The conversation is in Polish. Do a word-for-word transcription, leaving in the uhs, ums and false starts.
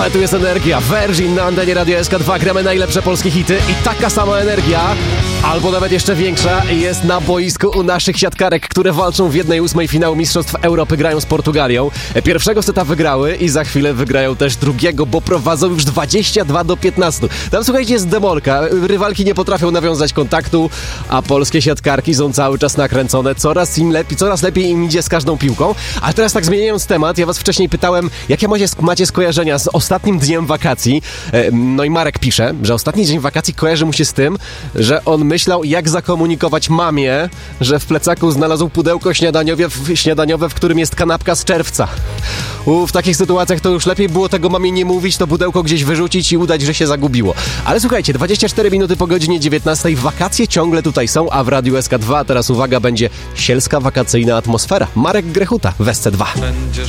Ale tu jest energia. Virgin na antenie Radio S K dwa. Gramy najlepsze polskie hity i taka sama energia, albo nawet jeszcze większa, jest na boisku u naszych siatkarek, które walczą w jednej ósmej finału Mistrzostw Europy, grają z Portugalią. Pierwszego seta wygrały i za chwilę wygrają też drugiego, bo prowadzą już dwadzieścia dwa do piętnastu. Tam, słuchajcie, jest demolka. Rywalki nie potrafią nawiązać kontaktu, a polskie siatkarki są cały czas nakręcone. Coraz im lepiej, coraz lepiej im idzie z każdą piłką. A teraz tak zmieniając temat, ja was wcześniej pytałem, jakie macie, macie skojarzenia z ostatnim dniem wakacji. No i Marek pisze, że ostatni dzień wakacji kojarzy mu się z tym, że on myślał, jak zakomunikować mamie, że w plecaku znalazł pudełko śniadaniowe, śniadaniowe, w którym jest kanapka z czerwca. U, w takich sytuacjach to już lepiej było tego mamie nie mówić, to pudełko gdzieś wyrzucić i udać, że się zagubiło. Ale słuchajcie, dwadzieścia cztery minuty po godzinie dziewiętnastej, wakacje ciągle tutaj są, a w Radiu S K dwa teraz uwaga, będzie sielska wakacyjna atmosfera. Marek Grechuta w S C dwa.